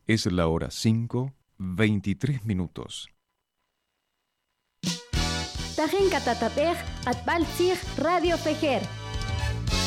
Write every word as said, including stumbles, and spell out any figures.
Es la hora cinco, veintitrés minutos. Tajen Catatapej, Atbaltzig, Radio Fejer.